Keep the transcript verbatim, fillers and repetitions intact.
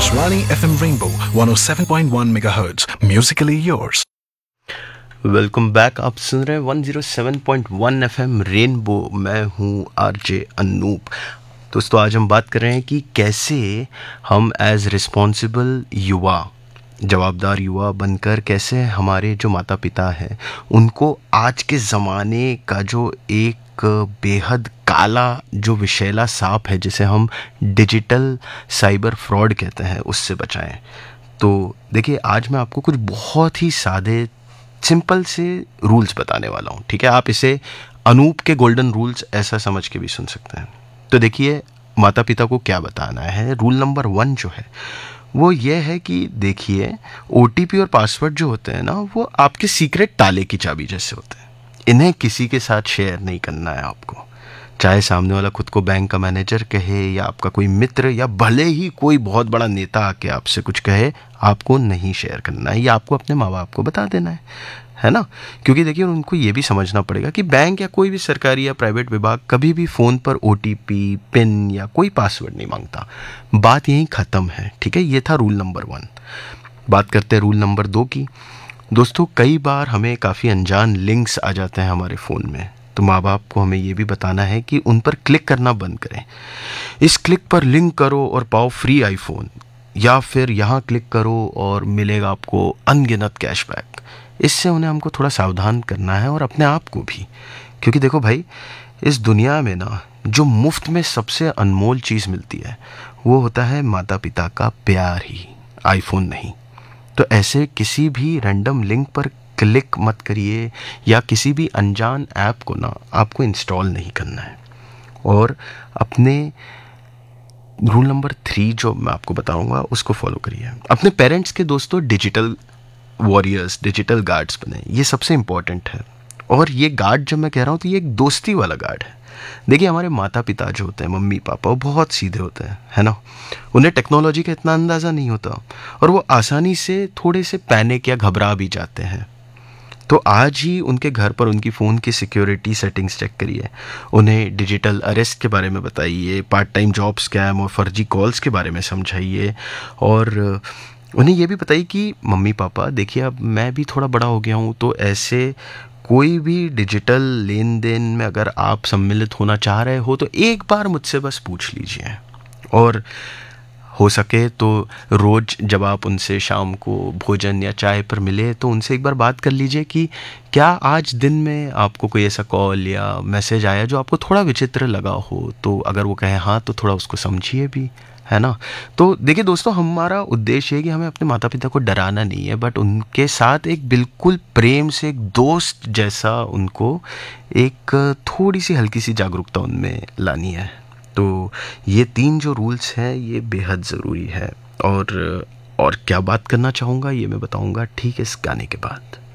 Akashvani F M Rainbow one oh seven point one megahertz. Musically yours. Welcome back. आप सुन रहे हैं one oh seven point one F M rainbow. मैं हूँ RJ Anoop. दोस्तों, आज हम बात कर रहे हैं कि कैसे हम एज रिस्पॉन्सिबल युवा, जवाबदार युवा बनकर कैसे हमारे जो माता पिता हैं उनको आज के ज़माने का जो एक बेहद काला जो विषैला सांप है जिसे हम डिजिटल साइबर फ्रॉड कहते हैं उससे बचाएं। तो देखिए, आज मैं आपको कुछ बहुत ही सादे सिंपल से रूल्स बताने वाला हूँ। ठीक है, आप इसे अनूप के गोल्डन रूल्स ऐसा समझ के भी सुन सकते हैं। तो देखिए, माता पिता को क्या बताना है। रूल नंबर वन जो है वो ये है कि देखिए, ओटीपी और पासवर्ड जो होते हैं ना, वो आपके सीक्रेट ताले की चाबी जैसे होते हैं। इन्हें किसी के साथ शेयर नहीं करना है आपको, चाहे सामने वाला खुद को बैंक का मैनेजर कहे या आपका कोई मित्र या भले ही कोई बहुत बड़ा नेता आके आपसे कुछ कहे, आपको नहीं शेयर करना है। ये आपको अपने माँ बाप को बता देना है, है ना। क्योंकि देखिए, उनको ये भी समझना पड़ेगा कि बैंक या कोई भी सरकारी या प्राइवेट विभाग कभी भी फ़ोन पर ओटीपी, पिन या कोई पासवर्ड नहीं मांगता। बात यहीं ख़त्म है। ठीक है, ये था रूल नंबर वन। बात करते हैं रूल नंबर दो की। दोस्तों, कई बार हमें काफ़ी अनजान लिंक्स आ जाते हैं हमारे फ़ोन में, तो माँ बाप को हमें ये भी बताना है कि उन पर क्लिक करना बंद करें। इस क्लिक पर लिंक करो और पाओ फ्री आईफोन, या फिर यहाँ क्लिक करो और मिलेगा आपको अनगिनत कैशबैक। इससे उन्हें हमको थोड़ा सावधान करना है और अपने आप को भी। क्योंकि देखो भाई, इस दुनिया में ना जो मुफ्त में सबसे अनमोल चीज़ मिलती है वो होता है माता पिता का प्यार ही, आईफोन नहीं। तो ऐसे किसी भी रैंडम लिंक पर क्लिक मत करिए, या किसी भी अनजान ऐप को ना आपको इंस्टॉल नहीं करना है। और अपने रूल नंबर थ्री जो मैं आपको बताऊंगा उसको फॉलो करिए। अपने पेरेंट्स के दोस्तों डिजिटल वॉरियर्स, डिजिटल गार्ड्स बने, ये सबसे इम्पोर्टेंट है। और ये गार्ड जब मैं कह रहा हूँ तो ये एक दोस्ती वाला गार्ड है। देखिए, हमारे माता पिता जो होते हैं, मम्मी पापा, वो बहुत सीधे होते हैं, है ना। उन्हें टेक्नोलॉजी का इतना अंदाज़ा नहीं होता और वो आसानी से थोड़े से पैनिक या घबरा भी जाते हैं। तो आज ही उनके घर पर उनकी फ़ोन की सिक्योरिटी सेटिंग्स चेक करिए। उन्हें डिजिटल अरेस्ट के बारे में बताइए, पार्ट टाइम जॉब स्कैम और फर्जी कॉल्स के बारे में समझाइए। और उन्हें ये भी बताइए कि मम्मी पापा देखिए, अब मैं भी थोड़ा बड़ा हो गया हूँ, तो ऐसे कोई भी डिजिटल लेन देन में अगर आप सम्मिलित होना चाह रहे हो तो एक बार मुझसे बस पूछ लीजिए। और हो सके तो रोज़ जब आप उनसे शाम को भोजन या चाय पर मिले तो उनसे एक बार बात कर लीजिए कि क्या आज दिन में आपको कोई ऐसा कॉल या मैसेज आया जो आपको थोड़ा विचित्र लगा हो। तो अगर वो कहे हाँ, तो थोड़ा उसको समझिए भी, है ना। तो देखिए दोस्तों, हमारा उद्देश्य है कि हमें अपने माता पिता को डराना नहीं है, बट उनके साथ एक बिल्कुल प्रेम से, एक दोस्त जैसा उनको एक थोड़ी सी हल्की सी जागरूकता उनमें लानी है। तो ये तीन जो रूल्स हैं ये बेहद ज़रूरी है। और और क्या बात करना चाहूँगा ये मैं बताऊँगा ठीक है इस गाने के बाद।